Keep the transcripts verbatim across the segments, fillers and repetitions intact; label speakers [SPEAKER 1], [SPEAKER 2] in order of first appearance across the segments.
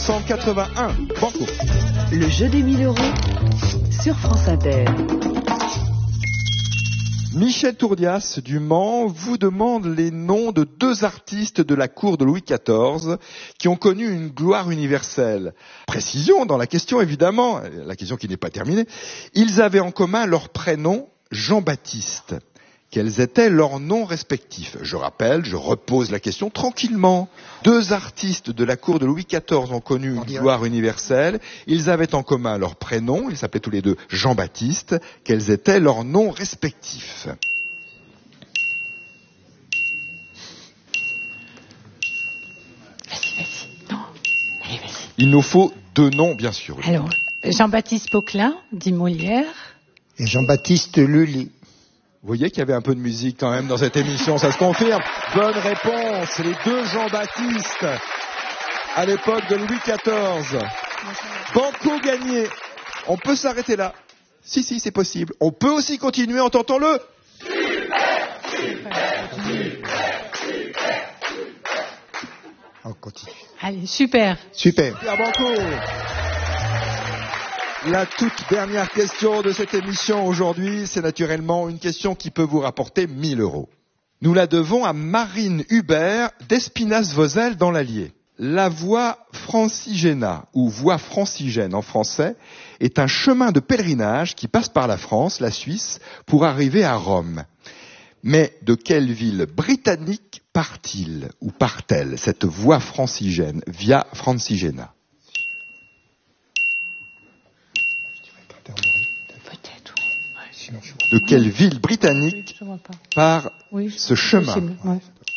[SPEAKER 1] cent quatre-vingt-un, Banco.
[SPEAKER 2] Le jeu des mille euros sur France Inter.
[SPEAKER 1] Michel Tourdias du Mans vous demande les noms de deux artistes de la cour de Louis quatorze qui ont connu une gloire universelle. Précision dans la question évidemment, la question qui n'est pas terminée. Ils avaient en commun leur prénom Jean-Baptiste. Quels étaient leurs noms respectifs? Je rappelle, je repose la question tranquillement. Deux artistes de la cour de Louis quatorze ont connu une gloire universelle. Ils avaient en commun leurs prénoms. Ils s'appelaient tous les deux Jean-Baptiste. Quels étaient leurs noms respectifs?
[SPEAKER 3] Vas-y, vas-y. Non. Allez, vas-y.
[SPEAKER 1] Il nous faut deux noms, bien sûr.
[SPEAKER 3] Alors, Jean-Baptiste Poquelin, dit Molière.
[SPEAKER 4] Et Jean-Baptiste Lully.
[SPEAKER 1] Vous voyez qu'il y avait un peu de musique quand même dans cette émission, ça se confirme. Bonne réponse, les deux Jean-Baptiste à l'époque de Louis quatorze. Banco gagné. On peut s'arrêter là. Si, si, c'est possible. On peut aussi continuer en tentant le...
[SPEAKER 4] Super, super, super, super. On continue.
[SPEAKER 3] Allez, super.
[SPEAKER 4] Super.
[SPEAKER 1] Super Banco. La toute dernière question de cette émission aujourd'hui, c'est naturellement une question qui peut vous rapporter mille euros. Nous la devons à Marine Hubert d'Espinasse-Vozelle dans l'Allier. La voie Francigena, ou voie francigène en français, est un chemin de pèlerinage qui passe par la France, la Suisse, pour arriver à Rome. Mais de quelle ville britannique part-il ou part-elle cette voie francigène, via Francigena? De quelle ville britannique part
[SPEAKER 3] oui,
[SPEAKER 1] ce chemin?
[SPEAKER 3] Possible, ouais.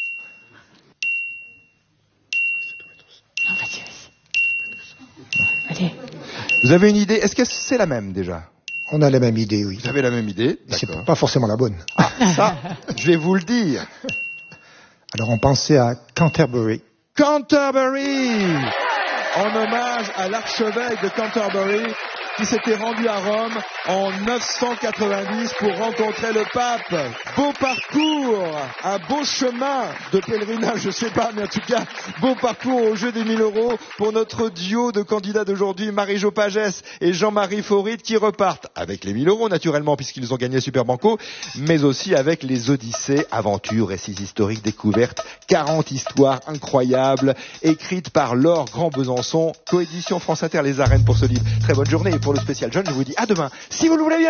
[SPEAKER 3] Non, vas-y, vas-y. Allez.
[SPEAKER 1] Vous avez une idée? Est-ce que c'est la même déjà?
[SPEAKER 4] On a la même idée, oui.
[SPEAKER 1] Vous avez la même idée?
[SPEAKER 4] C'est
[SPEAKER 1] D'accord.
[SPEAKER 4] pas forcément la bonne.
[SPEAKER 1] Ah, ça, je vais vous le dire.
[SPEAKER 4] Alors on pensait à Canterbury.
[SPEAKER 1] Canterbury! En hommage à l'archevêque de Canterbury qui s'était rendu à Rome en neuf cent quatre-vingt-dix pour rencontrer le pape. Beau parcours, un beau chemin de pèlerinage, je sais pas, mais en tout cas, beau parcours au jeu des mille euros pour notre duo de candidats d'aujourd'hui, Marie-Jo Pagès et Jean-Marie Faurite, qui repartent avec les mille euros naturellement puisqu'ils ont gagné Super Banco, mais aussi avec les Odyssées, aventures, récits historiques, découvertes, quarante histoires incroyables, écrites par Laure Grand-Besançon, coédition France Inter Les Arènes pour ce livre. Très bonne journée. Pour le spécial jeune, je vous dis à demain, si vous le voulez bien.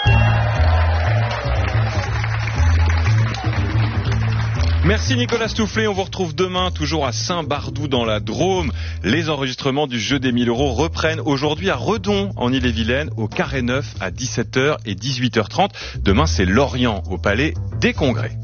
[SPEAKER 5] Merci Nicolas Stoufflet, on vous retrouve demain, toujours à Saint-Bardou dans la Drôme. Les enregistrements du jeu des mille euros reprennent aujourd'hui à Redon, en Ille-et-Vilaine, au Carré Neuf, à dix-sept heures et dix-huit heures trente. Demain, c'est Lorient, au Palais des Congrès.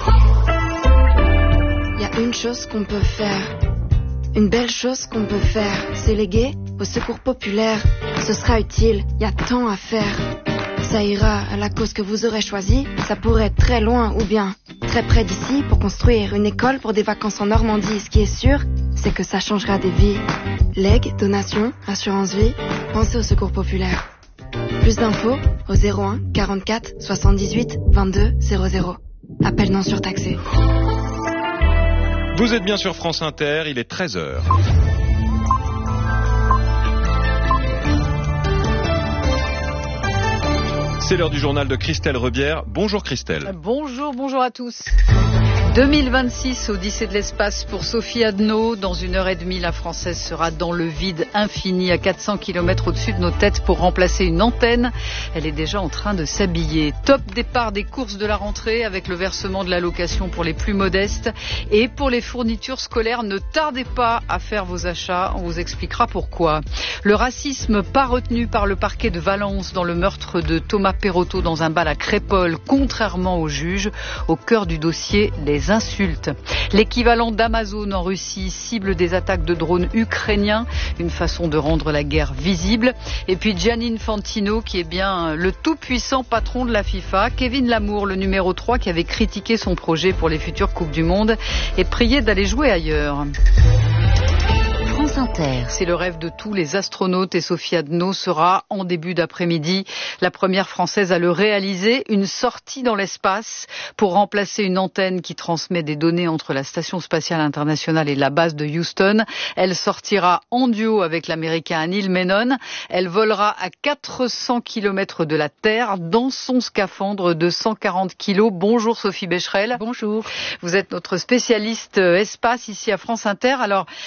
[SPEAKER 6] Il y a une chose qu'on peut faire, une belle chose qu'on peut faire, c'est léguer au secours populaire. Ce sera utile, il y a tant à faire. Ça ira à la cause que vous aurez choisie. Ça pourrait être très loin ou bien très près d'ici pour construire une école pour des vacances en Normandie. Ce qui est sûr, c'est que ça changera des vies. Legs, donations, assurance vie, pensez au secours populaire. Plus d'infos au zéro un quarante-quatre soixante-dix-huit vingt-deux zéro zéro. Appel non surtaxé.
[SPEAKER 5] Vous êtes bien sur France Inter, il est treize heures. C'est l'heure du journal de Christelle Rebière. Bonjour Christelle.
[SPEAKER 7] Bonjour, bonjour à tous. deux mille vingt-six, Odyssée de l'espace pour Sophie Adno. Dans une heure et demie, la Française sera dans le vide infini à quatre cents kilomètres au-dessus de nos têtes pour remplacer une antenne. Elle est déjà en train de s'habiller. Top départ des courses de la rentrée avec le versement de l'allocation pour les plus modestes. Et pour les fournitures scolaires, ne tardez pas à faire vos achats. On vous expliquera pourquoi. Le racisme pas retenu par le parquet de Valence dans le meurtre de Thomas Perotto dans un bal à Crépol, contrairement au juge. Au cœur du dossier, les insultes. L'équivalent d'Amazon en Russie cible des attaques de drones ukrainiens, une façon de rendre la guerre visible. Et puis Gianni Infantino, qui est bien le tout-puissant patron de la FIFA. Kevin Lamour, le numéro trois, qui avait critiqué son projet pour les futures Coupes du Monde et prié d'aller jouer ailleurs.
[SPEAKER 2] France Inter.
[SPEAKER 7] C'est le rêve de tous les astronautes et Sophie Adno sera en début d'après-midi la première française à le réaliser, une sortie dans l'espace pour remplacer une antenne qui transmet des données entre la Station spatiale internationale et la base de Houston. Elle sortira en duo avec l'américain Neil Menon. Elle volera à quatre cents kilomètres de la Terre dans son scaphandre de cent quarante kilos. Bonjour Sophie Becherel.
[SPEAKER 3] Bonjour.
[SPEAKER 7] Vous êtes notre spécialiste espace ici à France Inter. Alors,